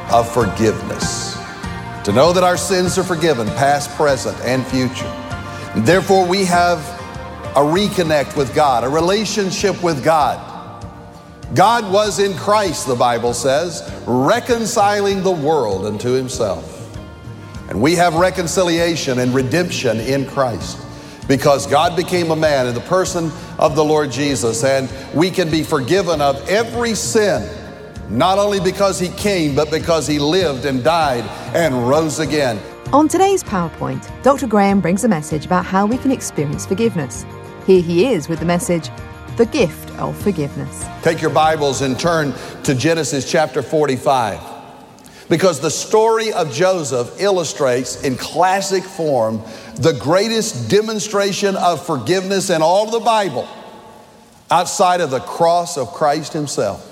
of forgiveness. To know that our sins are forgiven, past, present, and future. And therefore, we have a reconnect with God, a relationship with God. God was in Christ, the Bible says, reconciling the world unto himself. And we have reconciliation and redemption in Christ because God became a man in the person of the Lord Jesus, and we can be forgiven of every sin, not only because he came, but because he lived and died and rose again. On today's PowerPoint, Dr. Graham brings a message about how we can experience forgiveness. Here he is with the message, The Gift of Forgiveness. Take your Bibles and turn to Genesis chapter 45. Because the story of Joseph illustrates in classic form the greatest demonstration of forgiveness in all of the Bible outside of the cross of Christ himself.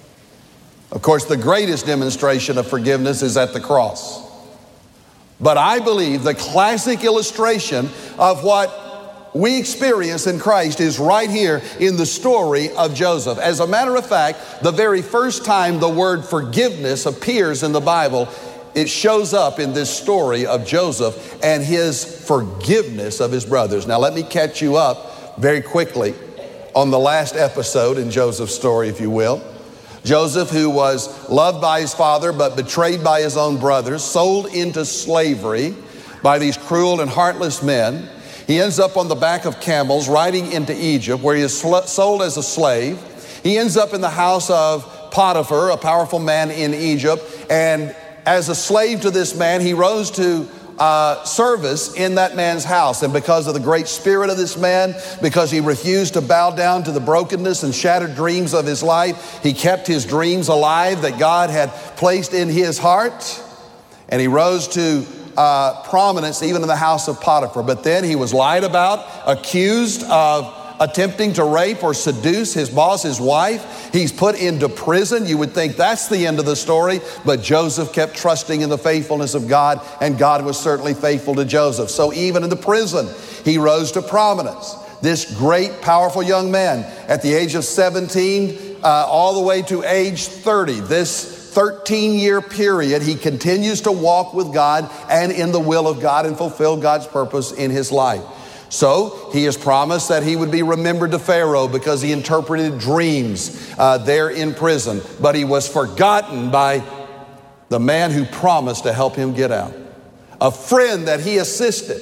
Of course, the greatest demonstration of forgiveness is at the cross. But I believe the classic illustration of what we experience in Christ is right here in the story of Joseph. As a matter of fact, the very first time the word forgiveness appears in the Bible, it shows up in this story of Joseph and his forgiveness of his brothers. Now let me catch you up very quickly on the last episode in Joseph's story, if you will. Joseph, who was loved by his father but betrayed by his own brothers, sold into slavery by these cruel and heartless men. He ends up on the back of camels riding into Egypt, where he is sold as a slave. He ends up in the house of Potiphar, a powerful man in Egypt. And as a slave to this man, he rose to service in that man's house. And because of the great spirit of this man, because he refused to bow down to the brokenness and shattered dreams of his life, he kept his dreams alive that God had placed in his heart. And he rose to prominence even in the house of Potiphar. But then he was lied about, accused of attempting to rape or seduce his boss's wife. He's put into prison. You would think that's the end of the story, but Joseph kept trusting in the faithfulness of God, and God was certainly faithful to Joseph. So even in the prison, he rose to prominence. This great, powerful young man at the age of 17 all the way to age 30, this 13-year period, he continues to walk with God and in the will of God and fulfill God's purpose in his life. So he is promised that he would be remembered to Pharaoh because he interpreted dreams there in prison. But he was forgotten by the man who promised to help him get out. A friend that he assisted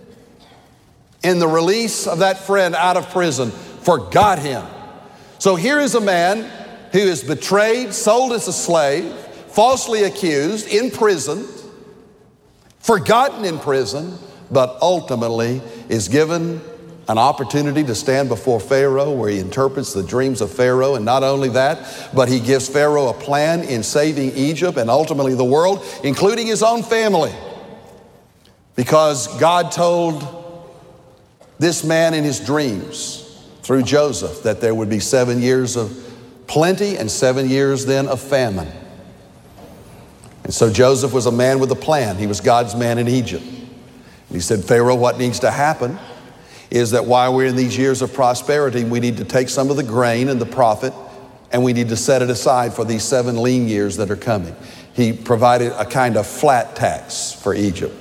in the release of that friend out of prison forgot him. So here is a man who is betrayed, sold as a slave, falsely accused, imprisoned, forgotten in prison, but ultimately is given an opportunity to stand before Pharaoh, where he interprets the dreams of Pharaoh. And not only that, but he gives Pharaoh a plan in saving Egypt and ultimately the world, including his own family. Because God told this man in his dreams through Joseph that there would be 7 years of plenty and 7 years then of famine. And so Joseph was a man with a plan. He was God's man in Egypt. And he said, Pharaoh, what needs to happen is that while we're in these years of prosperity, we need to take some of the grain and the profit, and we need to set it aside for these 7 lean years that are coming. He provided a kind of flat tax for Egypt.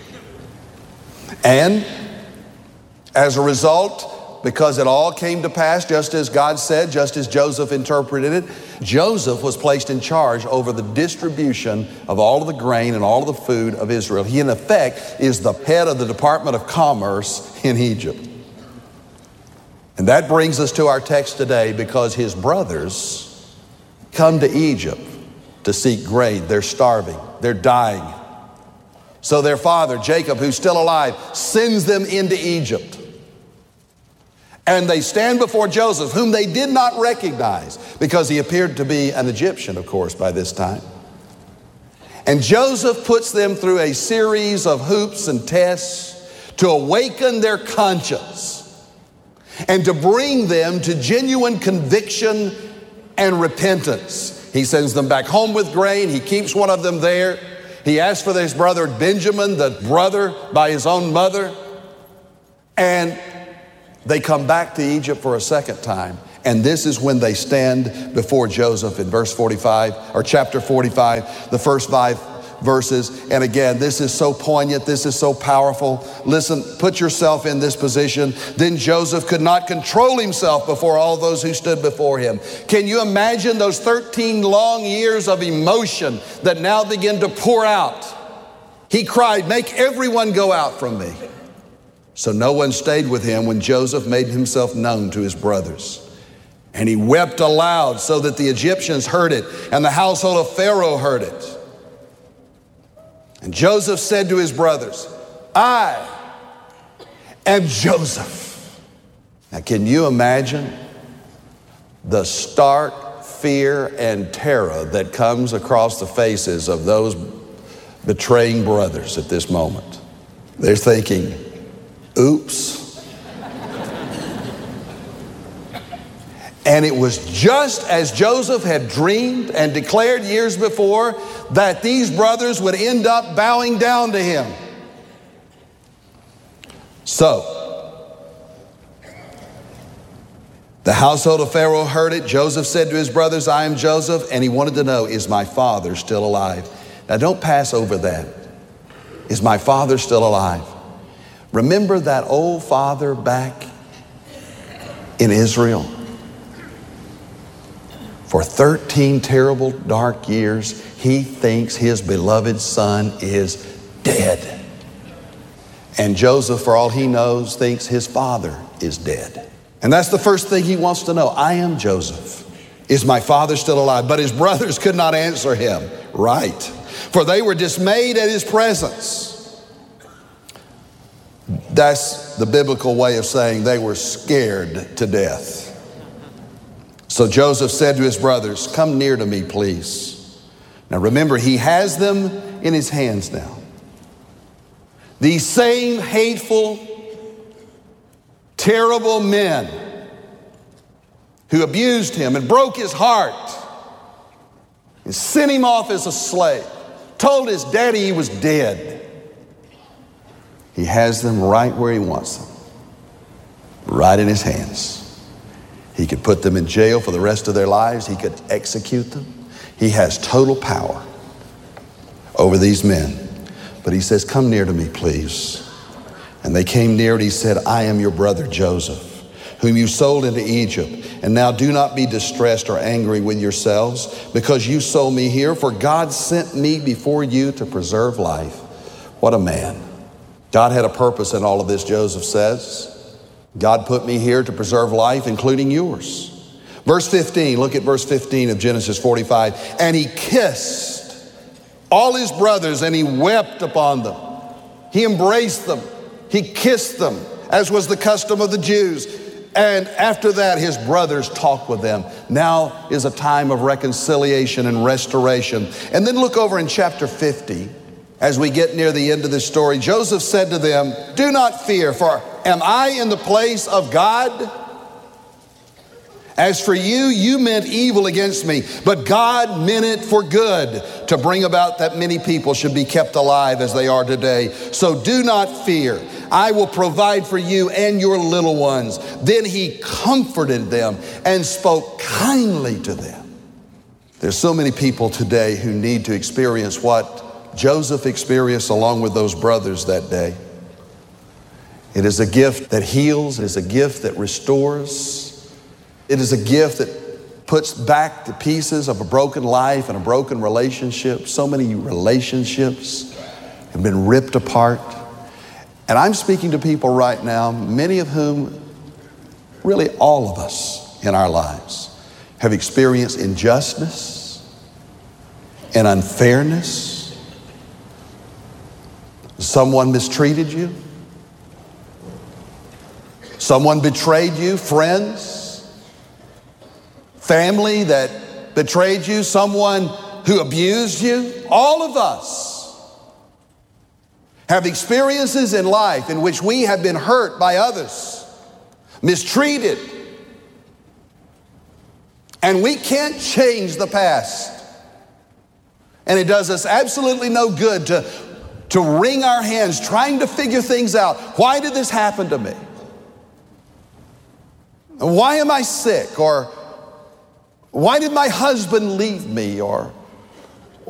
And as a result, because it all came to pass just as God said, just as Joseph interpreted it, Joseph was placed in charge over the distribution of all of the grain and all of the food of Israel. He, in effect, is the head of the Department of Commerce in Egypt. And that brings us to our text today, because his brothers come to Egypt to seek grain. They're starving. They're dying. So their father, Jacob, who's still alive, sends them into Egypt. And they stand before Joseph, whom they did not recognize because he appeared to be an Egyptian, of course, by this time. And Joseph puts them through a series of hoops and tests to awaken their conscience and to bring them to genuine conviction and repentance. He sends them back home with grain. He keeps one of them there. He asks for his brother Benjamin, the brother by his own mother. And they come back to Egypt for a second time, And this is when they stand before Joseph in verse 45, or chapter 45, the first 5 verses. And again, this is so poignant. This is so powerful. Listen, put yourself in this position. Then Joseph could not control himself before all those who stood before him. Can you imagine those 13 long years of emotion that now begin to pour out? He cried, "Make everyone go out from me." So no one stayed with him when Joseph made himself known to his brothers. And he wept aloud so that the Egyptians heard it, and the household of Pharaoh heard it. And Joseph said to his brothers, "I am Joseph." Now, can you imagine the stark fear and terror that comes across the faces of those betraying brothers at this moment? They're thinking, oops. And it was just as Joseph had dreamed and declared years before, that these brothers would end up bowing down to him. So, the household of Pharaoh heard it. Joseph said to his brothers, "I am Joseph," and he wanted to know, is my father still alive? Now don't pass over that. Is my father still alive? Remember that old father back in Israel? For 13 terrible, dark years, he thinks his beloved son is dead. And Joseph, for all he knows, thinks his father is dead. And that's the first thing he wants to know. I am Joseph. Is my father still alive? But his brothers could not answer him. Right. For they were dismayed at his presence. That's the biblical way of saying they were scared to death. So Joseph said to his brothers, "Come near to me, please." Now remember, he has them in his hands now. These same hateful, terrible men who abused him and broke his heart and sent him off as a slave, told his daddy he was dead. He has them right where he wants them, right in his hands. He could put them in jail for the rest of their lives. He could execute them. He has total power over these men. But he says, "Come near to me, please." And they came near and he said, "I am your brother Joseph, whom you sold into Egypt. And now do not be distressed or angry with yourselves because you sold me here, for God sent me before you to preserve life." What a man. God had a purpose in all of this, Joseph says. God put me here to preserve life, including yours. Verse 15, look at verse 15 of Genesis 45. And he kissed all his brothers and he wept upon them. He embraced them. He kissed them, as was the custom of the Jews. And after that, his brothers talked with them. Now is a time of reconciliation and restoration. And then look over in chapter 50. As we get near the end of this story, Joseph said to them, "Do not fear, for am I in the place of God? As for you, you meant evil against me, but God meant it for good, to bring about that many people should be kept alive as they are today. So do not fear. I will provide for you and your little ones." Then he comforted them and spoke kindly to them. There's so many people today who need to experience what Joseph experienced along with those brothers that day. It is a gift that heals. It is a gift that restores. It is a gift that puts back the pieces of a broken life and a broken relationship. So many relationships have been ripped apart. And I'm speaking to people right now, many of whom, really all of us in our lives, have experienced injustice and unfairness. Someone mistreated you. Someone betrayed you, friends, family that betrayed you, someone who abused you. All of us have experiences in life in which we have been hurt by others, mistreated. And we can't change the past. And it does us absolutely no good to wring our hands trying to figure things out. Why did this happen to me? Why am I sick? Or why did my husband leave me? Or